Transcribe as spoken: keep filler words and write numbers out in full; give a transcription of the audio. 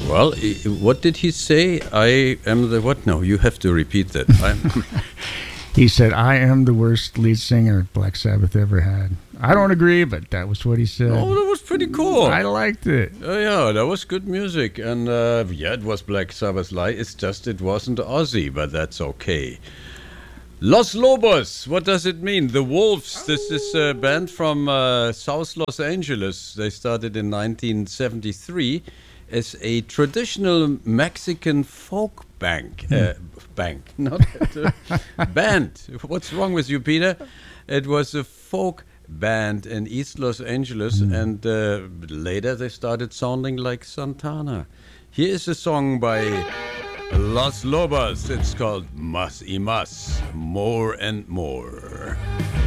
Well, i- what did he say? I am the what? No, you have to repeat that. I'm, He said, I am the worst lead singer Black Sabbath ever had. I don't agree, but that was what he said. oh, that was pretty cool. I liked it. Oh yeah, that was good music, and uh, yeah, it was Black Sabbath live. It's just it wasn't Ozzy, but that's okay. Los Lobos, what does it mean? The Wolves. This is a band from uh, South Los Angeles. They started in nineteen seventy-three as a traditional Mexican folk bank. Uh, bank, not uh, band. What's wrong with you, Peter? It was a folk band in East Los Angeles, Mm. and uh, later they started sounding like Santana. Here is a song by Los Lobos. It's called Más y Más, More and More.